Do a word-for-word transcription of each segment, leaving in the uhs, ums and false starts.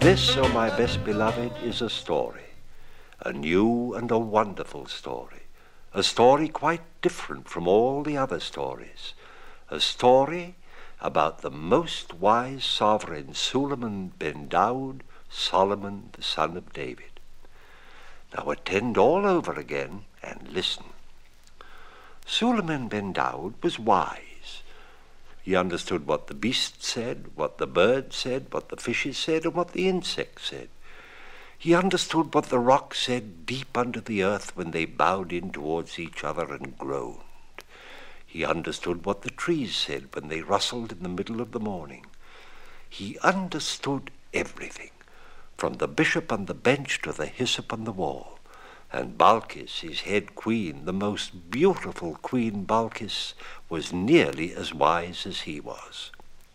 This, O my best beloved, is a story, a new and a wonderful story, a story quite different from all the other stories, a story about the most wise sovereign Suleiman bin Daud, Solomon the son of David. Now attend all over again and listen. Suleiman bin Daud was wise. He understood what the beasts said, what the birds said, what the fishes said, and what the insects said. He understood what the rocks said deep under the earth when they bowed in towards each other and groaned. He understood what the trees said when they rustled in the middle of the morning. He understood everything, from the bishop on the bench to the hyssop on the wall. And Balkis, his head queen, the most beautiful queen Balkis, was nearly as wise as he was.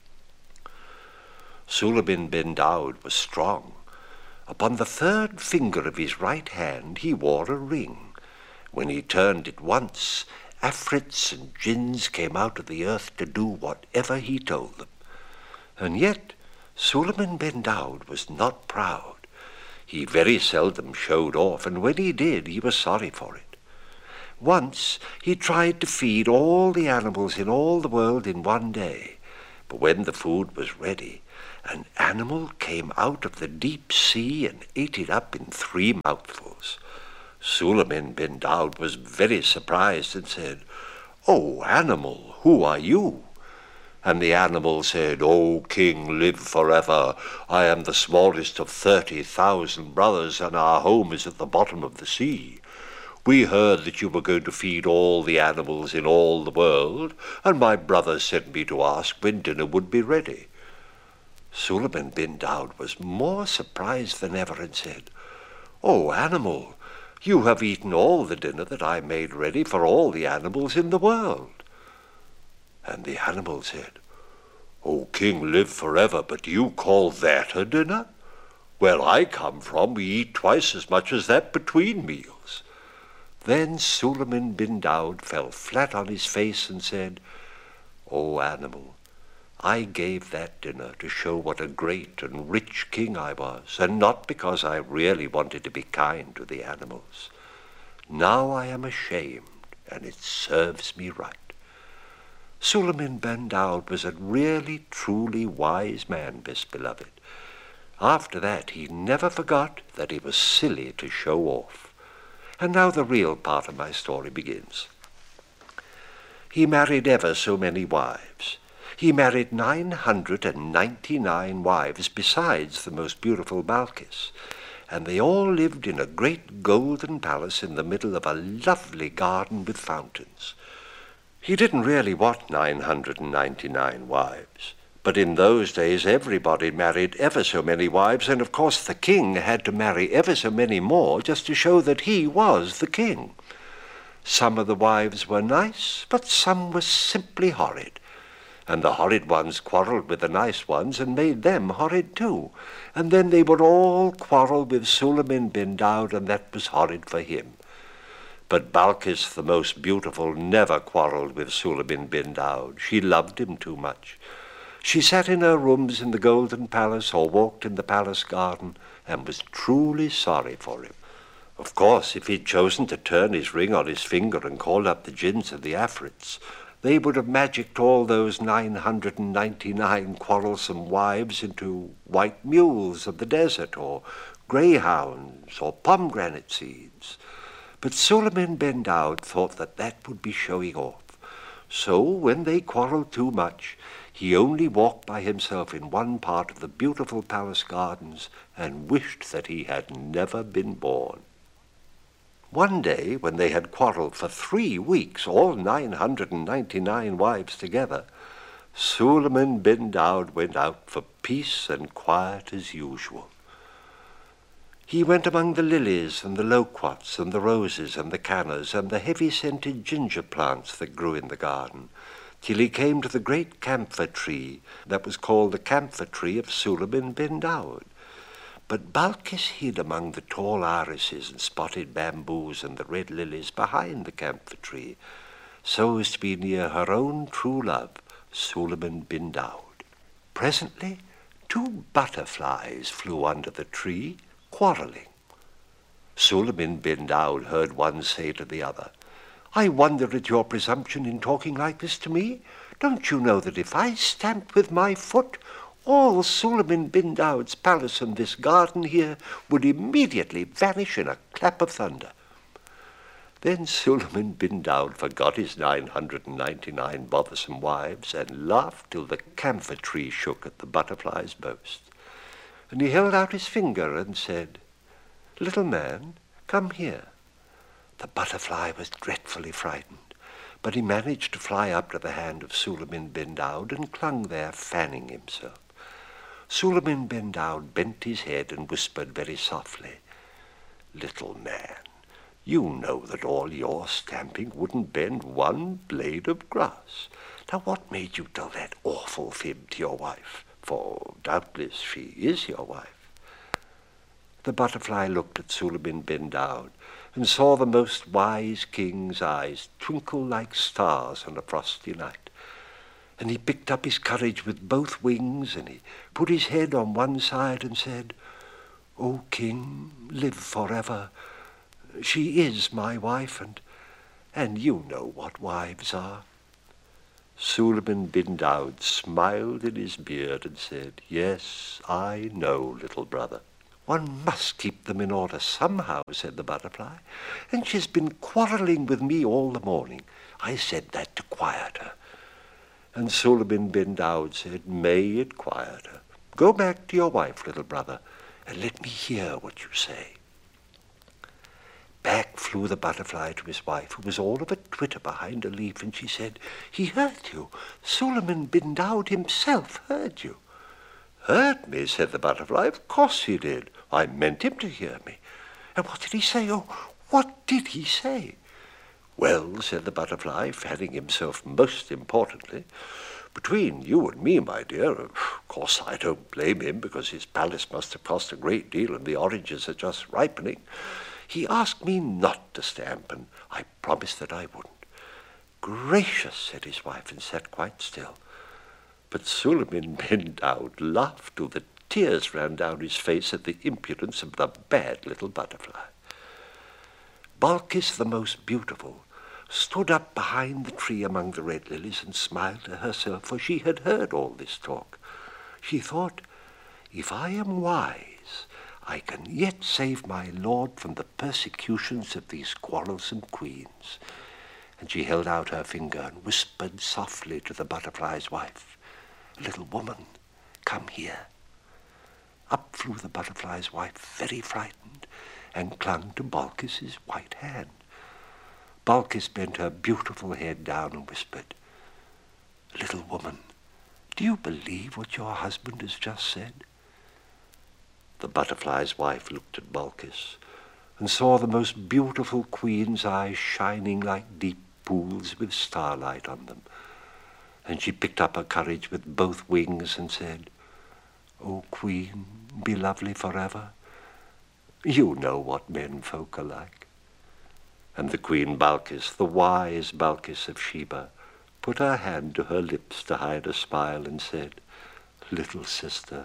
Suleiman bin Daud was strong. Upon the third finger of his right hand he wore a ring. When he turned it once, afrits and jinns came out of the earth to do whatever he told them. And yet Suleiman bin Daud was not proud. He very seldom showed off, and when he did, he was sorry for it. Once he tried to feed all the animals in all the world in one day, but when the food was ready, an animal came out of the deep sea and ate it up in three mouthfuls. Suleiman bin Daud was very surprised and said, "O animal, who are you?" And the animal said, "O king, live forever. I am the smallest of thirty thousand brothers, and our home is at the bottom of the sea. We heard that you were going to feed all the animals in all the world, and my brother sent me to ask when dinner would be ready." Suleiman bin Daud was more surprised than ever and said, "O animal, you have eaten all the dinner that I made ready for all the animals in the world." And the animal said, "O king, live forever, but you call that a dinner? Where I come from, we eat twice as much as that between meals." Then Suleiman bin Daud fell flat on his face and said, "O animal, I gave that dinner to show what a great and rich king I was, and not because I really wanted to be kind to the animals. Now I am ashamed, and it serves me right." Suleiman bin Daud was a really, truly wise man, best beloved. After that, he never forgot that he was silly to show off. And now the real part of my story begins. He married ever so many wives. He married nine hundred and ninety-nine wives besides the most beautiful Balkis, and they all lived in a great golden palace in the middle of a lovely garden with fountains. He didn't really want nine hundred and ninety-nine wives, but in those days everybody married ever so many wives, and of course the king had to marry ever so many more just to show that he was the king. Some of the wives were nice, but some were simply horrid, and the horrid ones quarrelled with the nice ones and made them horrid too, and then they would all quarrel with Suleiman bin Daud, and that was horrid for him. But Balkis, the most beautiful, never quarrelled with Suleiman bin Daud. She loved him too much. She sat in her rooms in the golden palace or walked in the palace garden and was truly sorry for him. Of course, if he'd chosen to turn his ring on his finger and call up the jinns and the afrits, they would have magicked all those nine hundred and ninety-nine quarrelsome wives into white mules of the desert, or greyhounds, or pomegranate seeds. But Suleiman bin Daud thought that that would be showing off. So when they quarrelled too much, he only walked by himself in one part of the beautiful palace gardens and wished that he had never been born. One day, when they had quarrelled for three weeks, all nine hundred and ninety-nine wives together, Suleiman bin Daud went out for peace and quiet as usual. He went among the lilies and the loquats and the roses and the cannas and the heavy-scented ginger plants that grew in the garden, till he came to the great camphor tree that was called the camphor tree of Suleiman bin Daud. But Balkis hid among the tall irises and spotted bamboos and the red lilies behind the camphor tree, so as to be near her own true love, Suleiman bin Daud. Presently, two butterflies flew under the tree, quarrelling. Suleiman bin Daud heard one say to the other, "I wonder at your presumption in talking like this to me. Don't you know that if I stamped with my foot, all Suleiman bin Daud's palace and this garden here would immediately vanish in a clap of thunder?" Then Suleiman bin Daud forgot his nine hundred and ninety-nine bothersome wives and laughed till the camphor tree shook at the butterfly's boast. And he held out his finger and said, "Little man, come here." The butterfly was dreadfully frightened, but he managed to fly up to the hand of Suleiman bin Daud and clung there, fanning himself. Suleiman bin Daud bent his head and whispered very softly, "Little man, you know that all your stamping wouldn't bend one blade of grass. Now what made you tell that awful fib to your wife? For doubtless she is your wife." The butterfly looked at Suleiman bin Daud and saw the most wise king's eyes twinkle like stars on a frosty night. And he picked up his courage with both wings, and he put his head on one side and said, "O king, live forever. She is my wife, and, and you know what wives are." Suleiman bin Daud smiled in his beard and said, "Yes, I know, little brother." "One must keep them in order somehow," said the butterfly, "and she's been quarrelling with me all the morning. I said that to quiet her." And Suleiman bin Daud said, "May it quiet her. Go back to your wife, little brother, and let me hear what you say." Back flew the butterfly to his wife, who was all of a twitter behind a leaf, and she said, "He heard you. Suleiman bin Daud himself heard you." "Heard me?" said the butterfly. "Of course he did. I meant him to hear me." "And what did he say? Oh, what did he say?" "Well," said the butterfly, fanning himself most importantly, "between you and me, my dear, of course I don't blame him, because his palace must have cost a great deal and the oranges are just ripening. He asked me not to stamp, and I promised that I wouldn't." "Gracious," said his wife, and sat quite still. But Suleiman bin Daud laughed till the tears ran down his face at the impudence of the bad little butterfly. Balkis the most beautiful stood up behind the tree among the red lilies and smiled to herself, for she had heard all this talk. She thought, "If I am wise, I can yet save my lord from the persecutions of these quarrelsome queens." And she held out her finger and whispered softly to the butterfly's wife, "Little woman, come here." Up flew the butterfly's wife, very frightened, and clung to Balkis's white hand. Balkis bent her beautiful head down and whispered, "Little woman, do you believe what your husband has just said?" The butterfly's wife looked at Balkis and saw the most beautiful queen's eyes shining like deep pools with starlight on them. And she picked up her courage with both wings and said, "O queen, be lovely forever. You know what men folk are like." And the queen Balkis, the wise Balkis of Sheba, put her hand to her lips to hide a smile and said, "Little sister,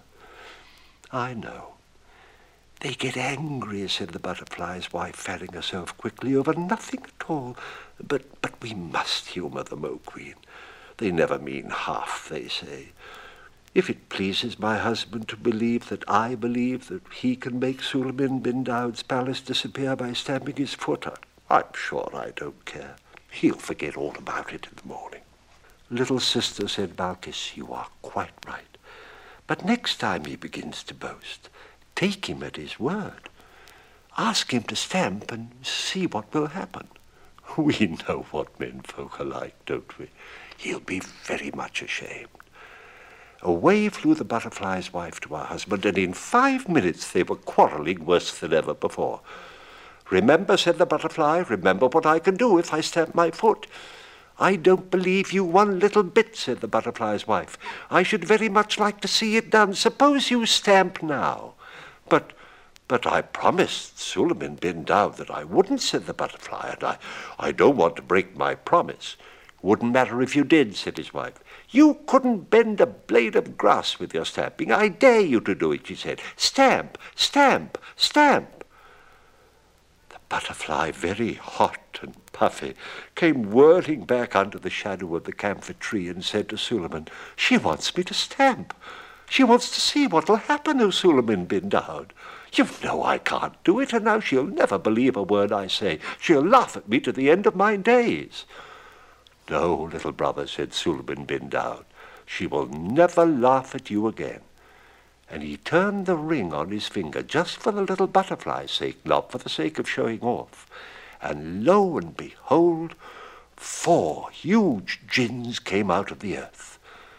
I know." "They get angry," said the butterfly's wife, fanning herself quickly, "over nothing at all. But, but we must humour them, O queen. They never mean half they say. If it pleases my husband to believe that I believe that he can make Suleiman bin Daud's palace disappear by stamping his foot, I'm sure I don't care. He'll forget all about it in the morning." "Little sister," said Balkis, "you are quite right. But next time he begins to boast, take him at his word. Ask him to stamp and see what will happen." "We know what men folk are like, don't we? He'll be very much ashamed." Away flew the butterfly's wife to her husband, and in five minutes they were quarrelling worse than ever before. "Remember," said the butterfly, "remember what I can do if I stamp my foot." "I don't believe you one little bit," said the butterfly's wife. "I should very much like to see it done. Suppose you stamp now." But, but I promised Suleiman bin Daud that I wouldn't," said the butterfly, "and I, I don't want to break my promise." "Wouldn't matter if you did," said his wife. You couldn't bend a blade of grass with your stamping. I dare you to do it, she said. Stamp, stamp, stamp. The butterfly, very hot and puffy, came whirling back under the shadow of the camphor tree and said to Suleiman, "She wants me to stamp. She wants to see what'll happen, O Suleiman bin Daoud. You know I can't do it, and now she'll never believe a word I say. She'll laugh at me to the end of my days." "No, little brother," said Suleiman bin Daoud, "she will never laugh at you again." And he turned the ring on his finger just for the little butterfly's sake, not for the sake of showing off. And lo and behold, four huge jinns came out of the earth.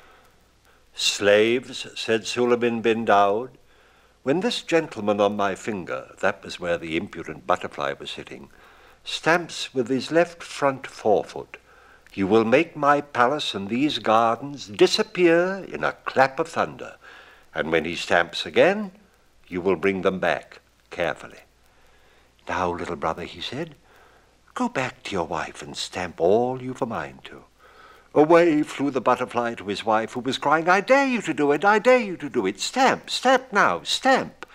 "Slaves," said Suleiman bin Daoud, "when this gentleman on my finger," that was where the impudent butterfly was sitting, "stamps with his left front forefoot, you will make my palace and these gardens disappear in a clap of thunder. And when he stamps again, you will bring them back carefully. Now, little brother," he said, "go back to your wife and stamp all you've a mind to." Away flew the butterfly to his wife, who was crying, "I dare you to do it, I dare you to do it. Stamp, stamp now, stamp."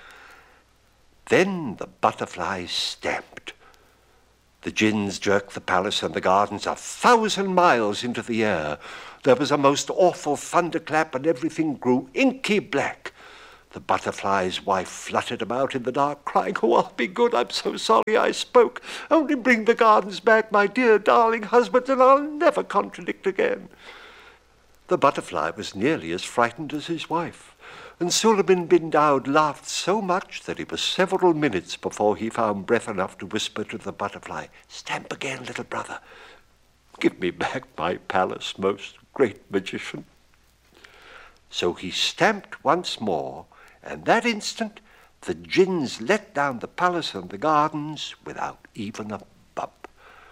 Then the butterfly stamped. The jinns jerked the palace and the gardens a thousand miles into the air. There was a most awful thunderclap, and everything grew inky black. The butterfly's wife fluttered about in the dark, crying, "Oh, I'll be good, I'm so sorry I spoke. Only bring the gardens back, my dear, darling husband, and I'll never contradict again." The butterfly was nearly as frightened as his wife, and Suleiman bin Daoud laughed so much that it was several minutes before he found breath enough to whisper to the butterfly, "Stamp again, little brother. Give me back my palace, most great magician." So he stamped once more, and that instant the jinns let down the palace and the gardens without even a bump.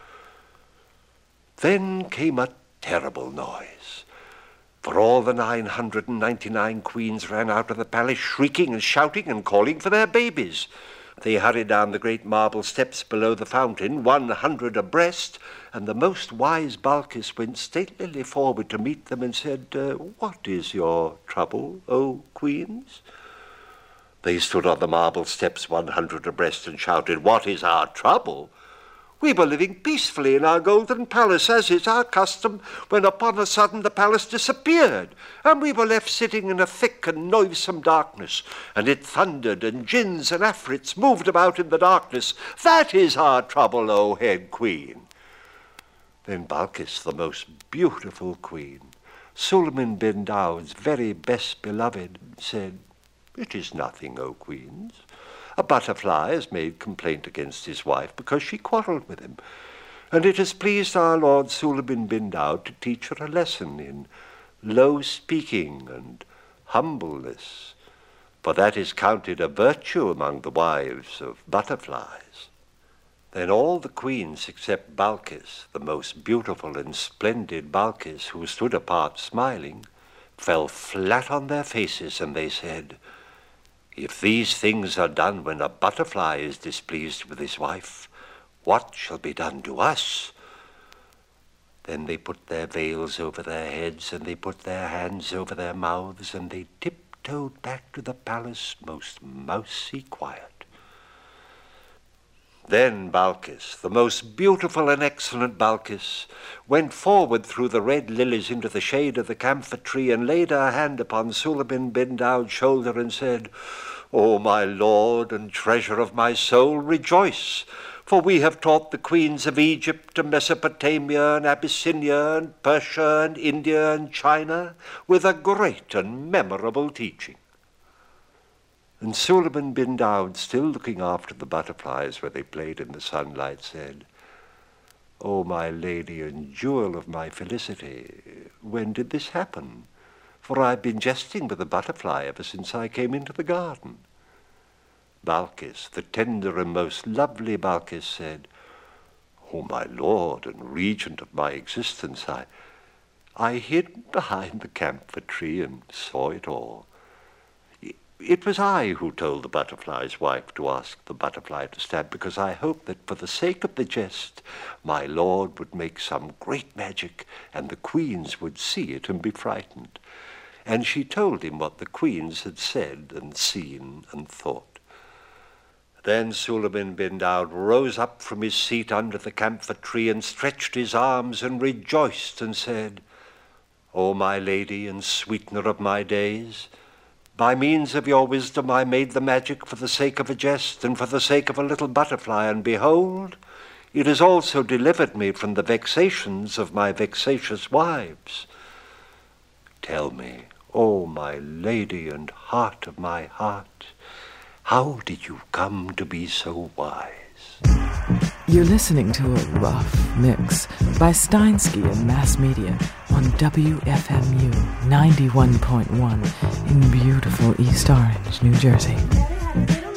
Then came a terrible noise, for all the nine hundred and ninety-nine queens ran out of the palace shrieking and shouting and calling for their babies. They hurried down the great marble steps below the fountain, one hundred abreast, and the most wise Balkis went statelily forward to meet them and said, uh, "What is your trouble, O queens?" They stood on the marble steps one hundred abreast and shouted, "What is our trouble? We were living peacefully in our golden palace, as is our custom, when upon a sudden the palace disappeared, and we were left sitting in a thick and noisome darkness, and it thundered, and jinns and afrits moved about in the darkness. That is our trouble, O head queen." Then Balkis, the most beautiful queen, Suleiman bin Daoud's very best beloved, said, "It is nothing, O queens. A butterfly has made complaint against his wife because she quarreled with him, and it has pleased our lord Suleiman bin Daoud to teach her a lesson in low speaking and humbleness, for that is counted a virtue among the wives of butterflies." Then all the queens except Balkis, the most beautiful and splendid Balkis, who stood apart smiling, fell flat on their faces, and they said, "If these things are done when a butterfly is displeased with his wife, what shall be done to us?" Then they put their veils over their heads, and they put their hands over their mouths, and they tiptoed back to the palace most mousy quiet. Then Balkis, the most beautiful and excellent Balkis, went forward through the red lilies into the shade of the camphor tree and laid her hand upon Suleiman bin Daoud's shoulder and said, "O my lord and treasure of my soul, rejoice, for we have taught the queens of Egypt and Mesopotamia and Abyssinia and Persia and India and China with a great and memorable teaching." And Suleiman bin Daoud, still looking after the butterflies where they played in the sunlight, said, "O my lady and jewel of my felicity, when did this happen? For I've been jesting with the butterfly ever since I came into the garden." Balkis, the tender and most lovely Balkis, said, "O my lord and regent of my existence, I, I hid behind the camphor tree and saw it all. It was I who told the butterfly's wife to ask the butterfly to stand, because I hoped that for the sake of the jest, my lord would make some great magic, and the queens would see it and be frightened. And she told him what the queens had said and seen and thought. Then Suleiman bin Daud rose up from his seat under the camphor tree and stretched his arms and rejoiced and said, O my lady and sweetener of my days, by means of your wisdom I made the magic for the sake of a jest and for the sake of a little butterfly, and behold, it has also delivered me from the vexations of my vexatious wives. Tell me, O my lady and heart of my heart, how did you come to be so wise? You're listening to a rough mix by Steinsky and Mass Media on W F M U ninety-one point one in beautiful East Orange, New Jersey.